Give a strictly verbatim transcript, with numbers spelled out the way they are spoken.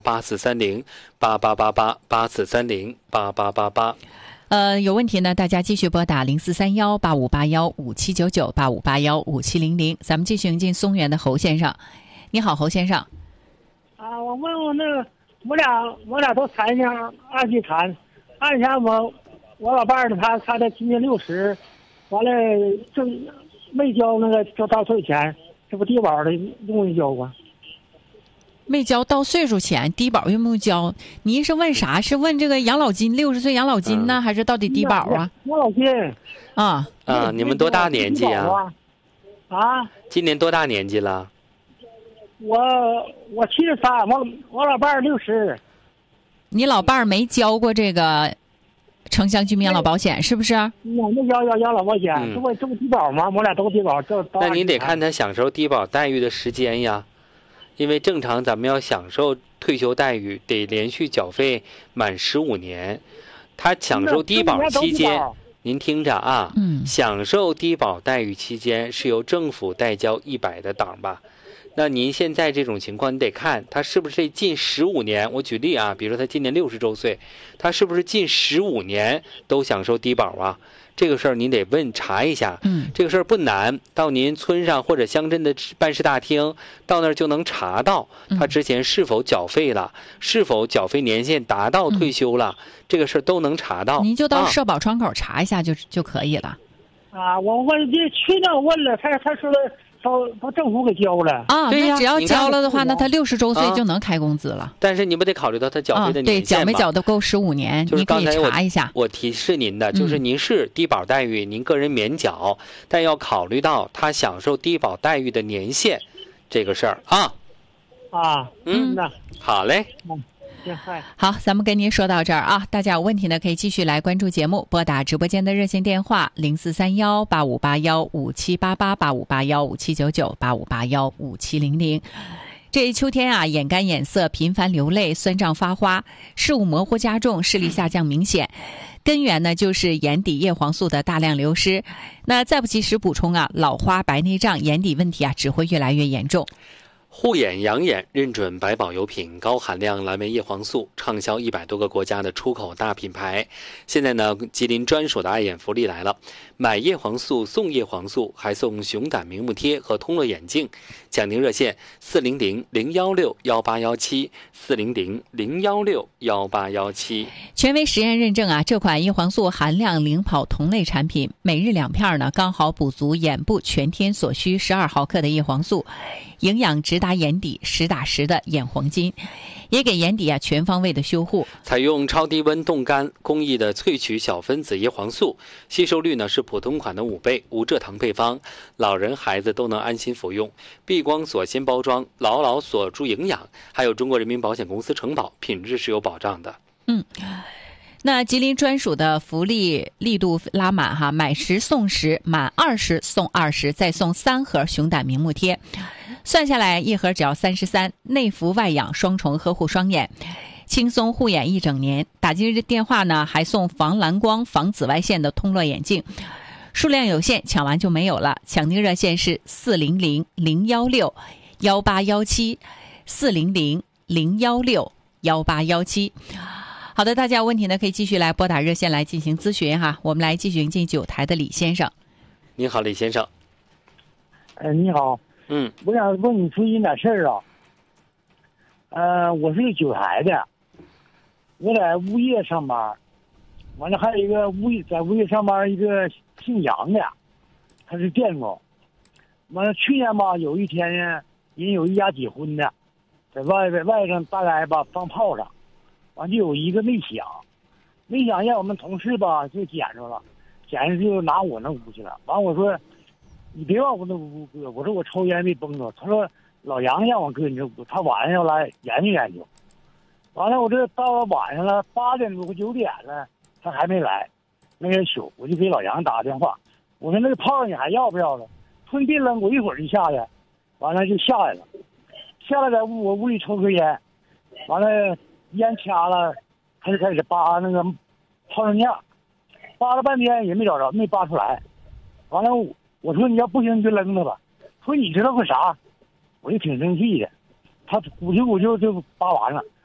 八四三零八八八八八四三零八八八八。 呃，有问题呢，大家继续拨打零四三幺八五八幺五七九九八五八幺五七零零。咱们继续迎进松原的侯先生。你好，侯先生。 啊，我问问那个，我俩我俩都谈上二期谈，按下我我老伴儿呢，他他的今年六十，完了正没交那个交稻税钱，这不低保的用没交啊？ 没交到岁数前，低保用不交？您是问啥？是问这个养老金，六十岁养老金呢，嗯、还是到底低保啊？ 养老金啊啊！你们多大年纪啊？ 啊？ 今年多大年纪了？ 我我七十三，我我老伴儿六十。 你老伴儿没交过这个城乡居民养老保险，是不是？ 我没交交养老保险， 嗯、 这不这不低保吗？我俩都低保，这那你得看他享受低保待遇的时间呀。因为正常咱们要享受退休待遇，得连续缴费满十五年。他享受低保期间，您听着啊， 嗯， 享受低保待遇期间是由政府代交一百的档吧？那您现在这种情况，你得看他是不是近十五年。我举例啊，比如说他今年六十周岁，他是不是近十五年都享受低保啊？这个事儿您得问查一下， 嗯， 这个事儿不难，到您村上或者乡镇的办事大厅，到那儿就能查到他之前是否缴费了，嗯、是否缴费年限达到退休了，嗯、这个事儿都能查到。 您就到社保窗口查一下就、啊、就可以了。 啊，我问这去年我问了，他他说的都都政府给交了啊， 对呀， 只要交了的话，那他六十周岁就能开工资了。 啊、但是你不得考虑到他缴费的年限吗？ 啊、对，缴没缴的够十五年， 就是刚才你可以查一下。 我提示您的就是，您是低保待遇，嗯、您个人免缴，但要考虑到他享受低保待遇的年限，这个事儿啊。 啊， 嗯， 那好嘞。 嗯好，咱们跟您说到这儿啊，大家有问题呢可以继续来关注节目，拨打直播间的热线电话零四三幺八五八幺五七八八八五八幺五七九九八五八幺五七零零。这一秋天啊，眼干眼涩，频繁流泪，酸胀发花，视物模糊加重，视力下降明显，根源呢就是眼底叶黄素的大量流失。那再不及时补充啊，老花、白内障、眼底问题啊只会越来越严重。 护眼养眼认准百宝有品，高含量蓝莓叶黄素，畅销一百多个国家的出口大品牌。现在呢，吉林专属的爱眼福利来了，买叶黄素送叶黄素，还送熊胆明目贴和通络眼镜。抢订热线四零零零幺六幺八幺七四零零零幺六幺八幺七。 权威实验认证啊，这款叶黄素含量领跑同类产品，每日两片呢，刚好补足眼部全天所需十二毫克的叶黄素，营养直达眼底，实打实的眼黄金，也给眼底啊全方位的修护。 采用超低温冻干工艺的萃取小分子叶黄素，吸收率呢是普通款的五倍，无蔗糖配方，老人孩子都能安心服用。避光锁芯包装，牢牢锁住营养，还有中国人民保险公司承保，品质是有保障的。 嗯。那吉林专属的福利力度拉满哈，买十送十，满二十送二十，再送三盒熊胆明目贴，算下来一盒只要三十三，内服外养，双重呵护双眼，轻松护眼一整年。打进电话呢，还送防蓝光、防紫外线的通络眼镜，数量有限，抢完就没有了。抢订热线是四零零零幺六幺八幺七，四零零零幺六幺八幺七。好的，大家有问题呢可以继续来拨打热线来进行咨询哈。我们来继续迎进九台的李先生。 你好，李先生。 呃，你好。 嗯， 我想问你咨询点事儿啊。呃，我是九台的，我在物业上班，完了还有一个物业在物业上班一个姓杨的，他是电工。完了去年吧，有一天呢，人有一家结婚的，在外边外甥大概吧放炮仗。完就有一个没响，没响让我们同事吧就捡着了，捡着就拿我那屋去了。完我说你别往我那屋搁，我说我抽烟没崩着。他说老杨让我搁你这屋，他晚上要来研究研究。完了我这到了晚上了八点多九点了，他还没来，没人取，我就给老杨打个电话，我说那个炮你还要不要了？吞定了，我一会儿就下来，完了就下来了，下来在屋我屋里抽根烟，完了。烟掐了，他就开始扒那个炮仗架，扒了半天也没找着，没扒出来。完了，我说你要不行你就扔了吧。说你知道个啥？我就挺生气的。他鼓秋鼓秋就扒完了，